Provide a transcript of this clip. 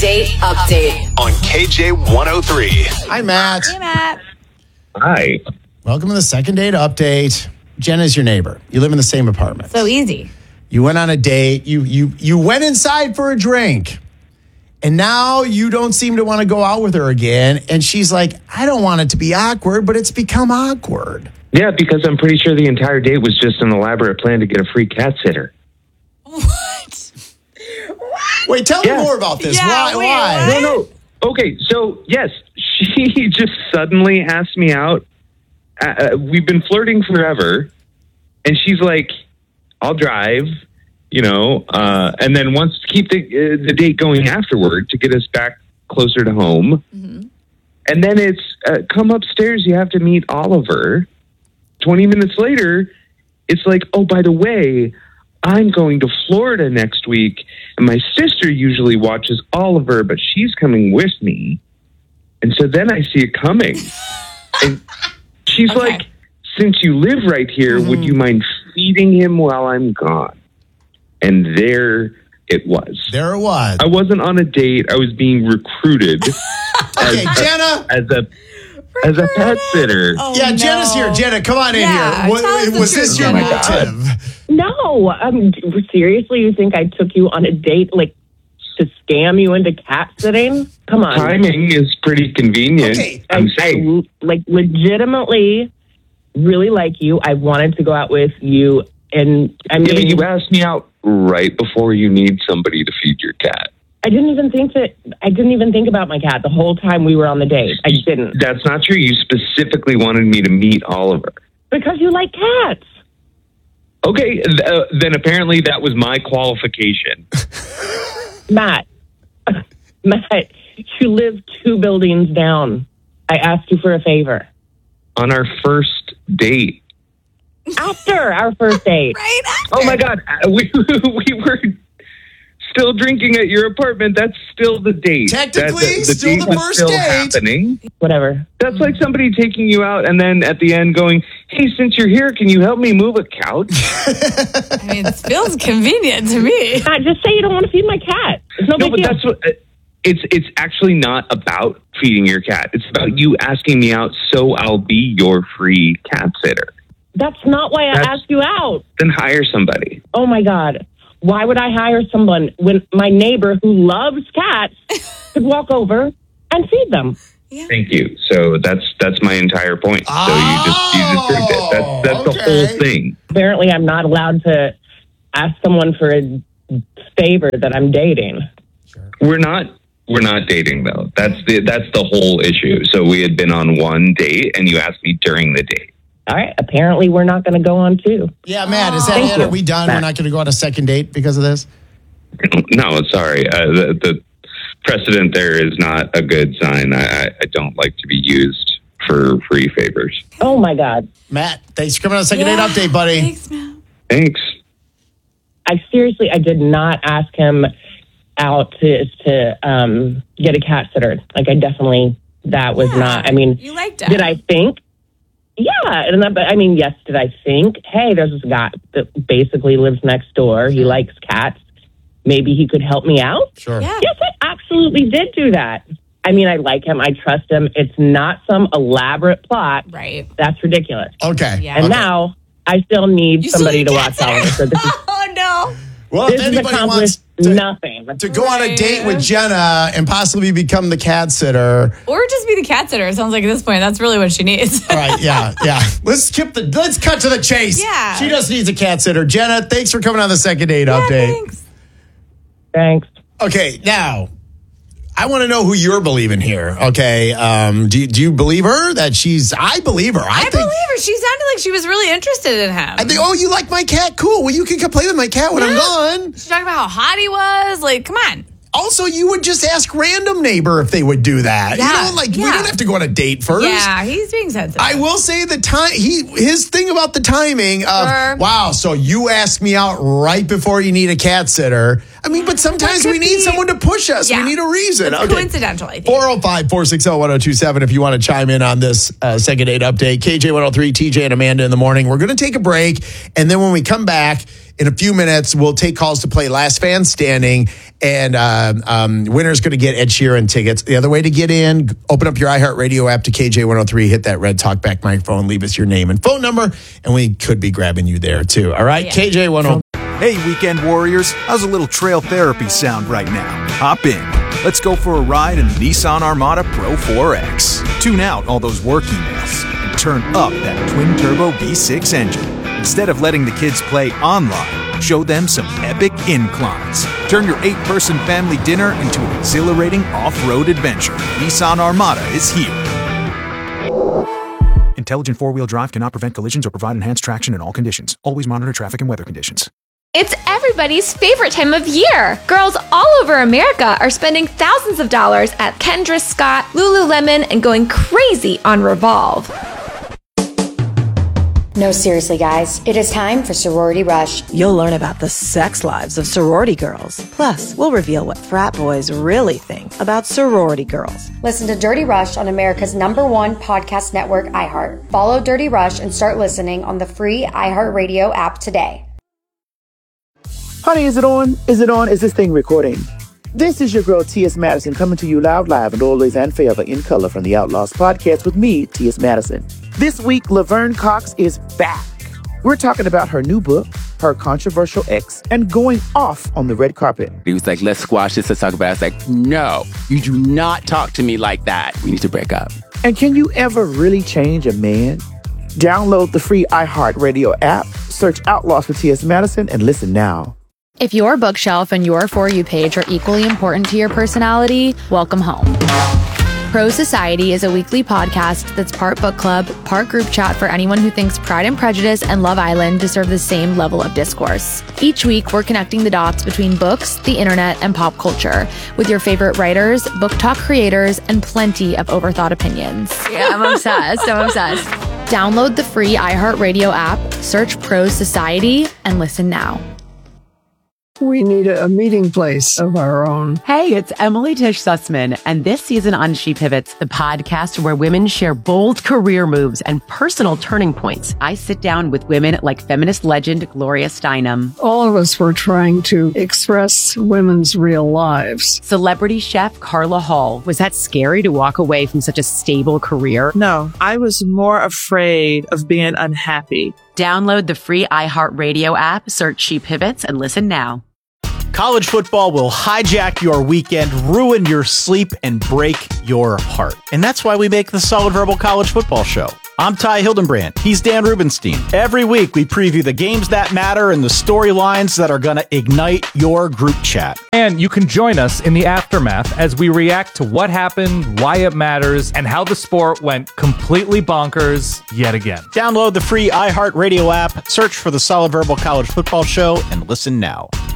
Date update on KJ 103. Hi, Matt. Hey, Matt. Hi. Welcome to the second date update. Jenna's your neighbor. You live in the same apartment. So easy. You went on a date. You went inside for a drink. And now you don't seem to want to go out with her again. And she's like, I don't want it to be awkward, but it's become awkward. Yeah, because I'm pretty sure the entire date was just an elaborate plan to get a free cat sitter. What? Wait, tell me more about this. Yeah, Why? No. Okay, so yes, she just suddenly asked me out. We've been flirting forever. And she's like, I'll drive, and then wants to keep the date going afterward to get us back closer to home. Mm-hmm. And then it's, come upstairs, you have to meet Oliver. 20 minutes later, it's like, oh, by the way, I'm going to Florida next week, and my sister usually watches Oliver, but she's coming with me. And so then I see it coming. And she's like, since you live right here, would you mind feeding him while I'm gone? And there it was. There it was. I wasn't on a date. I was being recruited Jenna. as a pet sitter. Oh, Yeah, no. Jenna's here. Jenna, come on in Yeah, here. tell us the Was this truth, your Jenna. motive? No, seriously, you think I took you on a date like to scam you into cat sitting? Come on. Timing is pretty convenient. Okay. I'm saying. Like legitimately really like you. I wanted to go out with you, and I mean, Yeah, but you asked me out right before you need somebody to feed your cat. I didn't even think about my cat the whole time we were on the date. I didn't. That's not true. You specifically wanted me to meet Oliver. Because you like cats. Okay, then apparently that was my qualification. Matt, you live 2 buildings down. I asked you for a favor. On our first date. After our first date. Right? Oh my God, we were still drinking at your apartment. That's still the date. Technically, the still date the was first still date. happening. Whatever. That's like somebody taking you out and then at the end going, hey, since you're here, can you help me move a couch? I mean, it feels convenient to me. Matt, just say you don't want to feed my cat. It's no No, big but deal. that's what it's actually not about feeding your cat. It's about you asking me out so I'll be your free cat sitter. That's not why I asked you out. Then hire somebody. Oh my God. Why would I hire someone when my neighbor who loves cats could walk over and feed them? Thank you. So that's my entire point. So you just proved it. That's the whole thing. Apparently I'm not allowed to ask someone for a favor that I'm dating. We're not dating though. That's the whole issue. So we had been on one date and you asked me during the date. All right. Apparently we're not going to go on 2. Yeah, Matt, is that Thank it? you. Are we done? Matt. We're not going to go on a second date because of this? No, sorry. The precedent there is not a good sign. I don't like to be used for free favors. Oh my God. Matt, thanks for coming on a second date update, buddy. Thanks, Matt. Thanks. I did not ask him out to get a cat sitter. Like that was not, I mean, You liked it. did I think? Yeah. Yes, did I think, hey, there's this guy that basically lives next door. He likes cats. Maybe he could help me out? Sure. Yeah. Yes, I absolutely did do that. I mean, I like him. I trust him. It's not some elaborate plot. Right. That's ridiculous. Okay. Yeah. And Okay. now I still need somebody to watch Oliver. So this is, Oh, no. Well, if this has anybody accomplished wants nothing. to go on a date with Jenna and possibly become the cat sitter. Or just be the cat sitter. It sounds like at this point, that's really what she needs. All right, yeah. Let's cut to the chase. Yeah. She just needs a cat sitter. Jenna, thanks for coming on the second date update. Thanks. Thanks. Okay, now I want to know who you're believing here. Okay, do you believe her? I believe her. I believe her. She sounded like she was really interested in him. I think. Oh, you like my cat? Cool. Well, you can come play with my cat when I'm gone. She's talking about how hot he was. Like, come on. Also, you would just ask random neighbor if they would do that. Yeah, We don't have to go on a date first. Yeah, he's being sensitive. I will say his thing about the timing of, Sure. wow, so you asked me out right before you need a cat sitter. I mean, but sometimes That we could need be- someone to push us. Yeah. We need a reason. It's coincidental, I think. 405-460-1027 if you want to chime in on this second date update. KJ 103, TJ and Amanda in the morning. We're going to take a break. And then when we come back, In a few minutes, we'll take calls to play Last Fan Standing, and winner's going to get Ed Sheeran tickets. The other way to get in, open up your iHeartRadio app to KJ103, hit that red talkback microphone, leave us your name and phone number, and we could be grabbing you there too. All right, KJ103. Hey, weekend warriors, how's a little trail therapy sound right now? Hop in. Let's go for a ride in the Nissan Armada Pro 4X. Tune out all those work emails and turn up that twin-turbo V6 engine. Instead of letting the kids play online, show them some epic inclines. Turn your 8-person family dinner into an exhilarating off-road adventure. Nissan Armada is here. Intelligent four-wheel drive cannot prevent collisions or provide enhanced traction in all conditions. Always monitor traffic and weather conditions. It's everybody's favorite time of year. Girls all over America are spending thousands of dollars at Kendra Scott, Lululemon, and going crazy on Revolve. No, seriously, guys. It is time for Sorority Rush. You'll learn about the sex lives of sorority girls. Plus, we'll reveal what frat boys really think about sorority girls. Listen to Dirty Rush on America's #1 podcast network, iHeart. Follow Dirty Rush and start listening on the free iHeartRadio app today. Honey, is it on? Is it on? Is this thing recording? This is your girl, T.S. Madison, coming to you loud, live, and always and forever in color from the Outlaws podcast with me, T.S. Madison. This week, Laverne Cox is back. We're talking about her new book, her controversial ex, and going off on the red carpet. He was like, let's squash this, let's talk about it. I was like, no, you do not talk to me like that. We need to break up. And can you ever really change a man? Download the free iHeartRadio app, search Outlaws for T.S. Madison, and listen now. If your bookshelf and your For You page are equally important to your personality, welcome home. Pro Society is a weekly podcast that's part book club, part group chat for anyone who thinks Pride and Prejudice and Love Island deserve the same level of discourse. Each week, we're connecting the dots between books, the internet, and pop culture with your favorite writers, book talk creators, and plenty of overthought opinions. Yeah, I'm obsessed. Download the free iHeartRadio app, search Pro Society, and listen now. We need a meeting place of our own. Hey, it's Emily Tish Sussman, and this season on She Pivots, the podcast where women share bold career moves and personal turning points. I sit down with women like feminist legend Gloria Steinem. All of us were trying to express women's real lives. Celebrity chef Carla Hall. Was that scary to walk away from such a stable career? No, I was more afraid of being unhappy. Download the free iHeartRadio app, search She Pivots, and listen now. College football will hijack your weekend, ruin your sleep, and break your heart. And that's why we make the Solid Verbal College Football Show. I'm Ty Hildenbrand. He's Dan Rubenstein. Every week, we preview the games that matter and the storylines that are going to ignite your group chat. And you can join us in the aftermath as we react to what happened, why it matters, and how the sport went completely bonkers yet again. Download the free iHeartRadio app, search for the Solid Verbal College Football Show, and listen now.